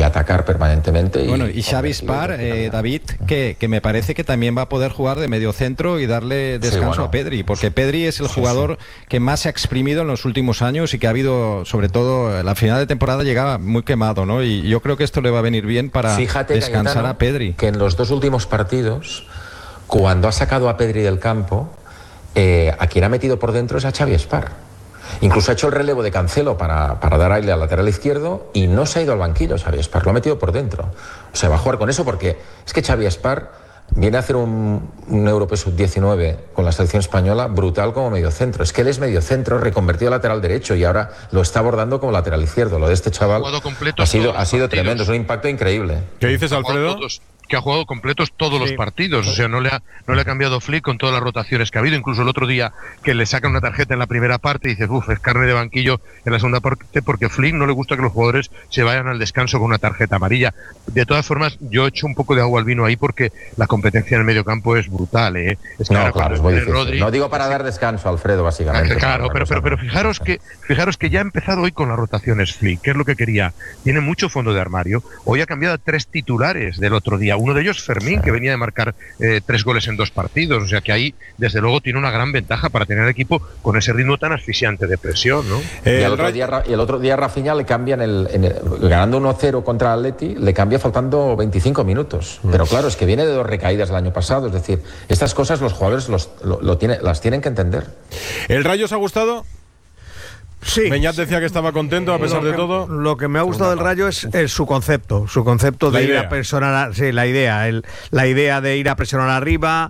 atacar permanentemente. Y Xavi Spar, David, que me parece que también va a poder jugar de medio centro y darle descanso a Pedri, porque Pedri es el jugador que más se ha exprimido en los últimos años y que ha habido, sobre todo, la final de temporada llegaba muy quemado, ¿no? Y yo creo que esto le va a venir bien para descansar, Cayetano, a Pedri. Que en los 2 últimos partidos, cuando ha sacado a Pedri del campo, a quien ha metido por dentro es a Xavi Spar. Incluso ha hecho el relevo de Cancelo para dar aire al lateral izquierdo y no se ha ido al banquillo Xavi Spar, lo ha metido por dentro. O sea, va a jugar con eso porque es que Xavi Spar viene a hacer un Europeo Sub-19 con la selección española brutal como mediocentro. Es que él es mediocentro reconvertido a lateral derecho y ahora lo está abordando como lateral izquierdo. Lo de este chaval ha sido tremendo, es un impacto increíble. ¿Qué dices, Alfredo? Que ha jugado completos todos los partidos, o sea, no le ha cambiado Flick con todas las rotaciones que ha habido. Incluso el otro día que le sacan una tarjeta en la primera parte y dices, es carne de banquillo en la segunda parte, porque Flick no le gusta que los jugadores se vayan al descanso con una tarjeta amarilla. De todas formas, yo echo un poco de agua al vino ahí porque la competencia en el medio campo es brutal, ¿eh? Es que claro, es muy difícil. Rodri, no digo para dar descanso, Alfredo, básicamente. Claro, pero fijaros que ya ha empezado hoy con las rotaciones Flick, que es lo que quería. Tiene mucho fondo de armario. Hoy ha cambiado a 3 titulares del otro día. Uno de ellos, Fermín, que venía de marcar 3 goles en 2 partidos. O sea que ahí, desde luego, tiene una gran ventaja para tener equipo con ese ritmo tan asfixiante de presión, ¿no? Y el otro día Rafinha le cambian ganando 1-0 contra Atleti, le cambia faltando 25 minutos. Pero claro, es que viene de 2 recaídas el año pasado. Es decir, estas cosas los jugadores las tienen que entender. ¿El Rayo os ha gustado? Sí. Beñat decía que estaba contento a pesar de todo. Lo que me ha gustado del Rayo es su concepto de ir a presionar, la idea de ir a presionar arriba,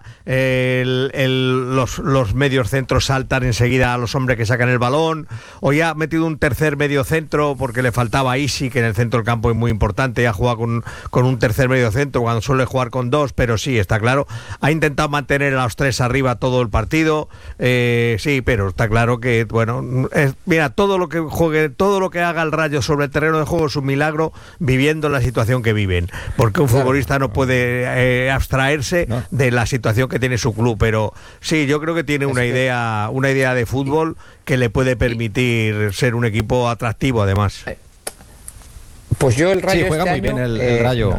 los medios centros saltan enseguida a los hombres que sacan el balón. Hoy ha metido un tercer medio centro porque le faltaba a Isi, que en el centro del campo es muy importante, y ha jugado con un tercer medio centro cuando suele jugar con 2, pero sí, está claro, ha intentado mantener a los 3 arriba todo el partido, sí, pero está claro que, mira, todo lo que juegue, todo lo que haga el Rayo sobre el terreno de juego es un milagro, viviendo la situación que viven, porque un futbolista no puede abstraerse de la situación que tiene su club. Pero sí, yo creo que tiene una idea de fútbol que le puede permitir ser un equipo atractivo, además. Pues yo el Rayo sí, juega muy bien el Rayo.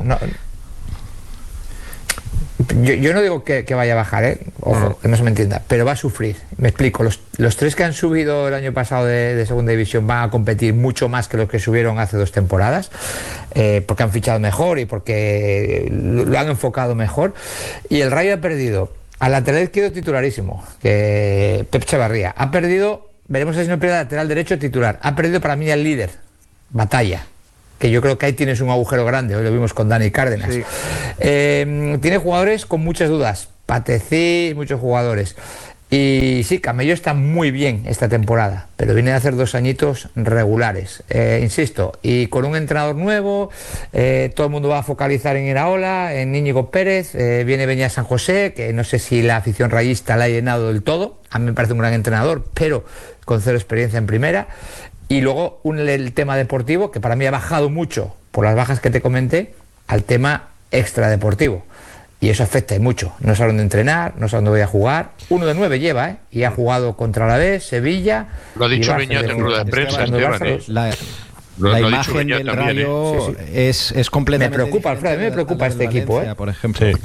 Yo no digo que vaya a bajar, ojo, que no se me entienda, pero va a sufrir. Me explico, los 3 que han subido el año pasado de segunda división van a competir mucho más que los que subieron hace 2 temporadas, porque han fichado mejor y porque lo han enfocado mejor. Y el Rayo ha perdido al lateral izquierdo titularísimo, que Pep Chavarría. Ha perdido, veremos si no pierde al lateral derecho titular. Ha perdido para mí al líder, Batalla, que yo creo que ahí tienes un agujero grande. Hoy lo vimos con Dani Cárdenas. Sí. Tiene jugadores con muchas dudas, Patecís, muchos jugadores. Y sí, Camello está muy bien esta temporada, pero viene de hacer 2 añitos regulares, insisto, y con un entrenador nuevo, todo el mundo va a focalizar en Iraola, en Íñigo Pérez, viene Beñat San José, que no sé si la afición rayista la ha llenado del todo. A mí me parece un gran entrenador, pero con 0 experiencia en primera. Y luego el tema deportivo, que para mí ha bajado mucho por las bajas que te comenté, al tema extradeportivo. Y eso afecta y mucho. No sabe dónde entrenar, no sabe dónde voy a jugar. 1 de 9 lleva, y ha jugado contra Alavés, Sevilla. Lo ha dicho Beñat en rueda de prensa, Esteban. La imagen del Rayo es completamente. Me preocupa, Alfredo, a mí me preocupa este equipo, por ejemplo. Sí,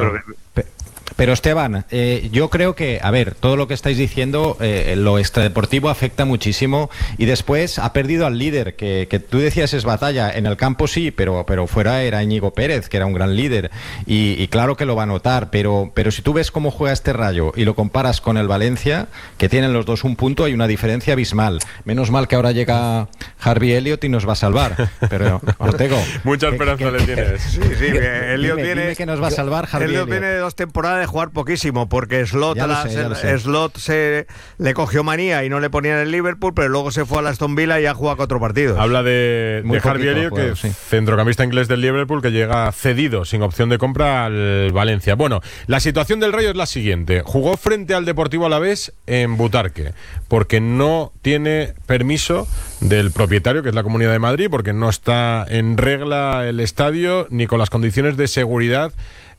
Pero Esteban, yo creo que, a ver, todo lo que estáis diciendo, lo extradeportivo afecta muchísimo, y después ha perdido al líder, que tú decías es Batalla, en el campo sí, pero fuera era Íñigo Pérez, que era un gran líder, y claro que lo va a notar, pero si tú ves cómo juega este Rayo y lo comparas con el Valencia, que tienen los dos un punto, hay una diferencia abismal. Menos mal que ahora llega Harvey Elliott y nos va a salvar, pero Ortego, mucha esperanza le tienes. Sí, Elliott dime que nos va a salvar Harvey Elliott. Viene de 2 temporadas de jugar poquísimo, porque Slot se le cogió manía y no le ponían el Liverpool, pero luego se fue a la Aston Villa y ha jugado 4 partidos. Habla de Harvey Elliott, que es centrocampista inglés del Liverpool, que llega cedido, sin opción de compra, al Valencia. Bueno, la situación del Rayo es la siguiente. Jugó frente al Deportivo Alavés en Butarque, porque no tiene permiso del propietario, que es la Comunidad de Madrid, porque no está en regla el estadio, ni con las condiciones de seguridad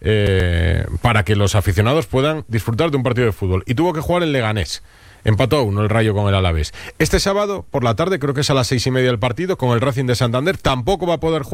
para que los aficionados puedan disfrutar de un partido de fútbol, y tuvo que jugar en Leganés. Empató 1 el Rayo con el Alavés. Este sábado por la tarde, creo que es a las 6:30 el partido, con el Racing de Santander. Tampoco va a poder jugar